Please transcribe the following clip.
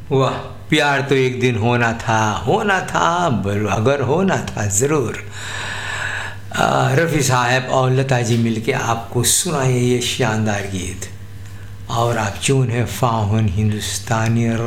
वाह, प्यार तो एक दिन होना था, अगर होना था ज़रूर। रफ़ी साहब और लता जी मिलके आपको सुनाए ये शानदार गीत, और आप चून है फाहुन हिंदुस्तानी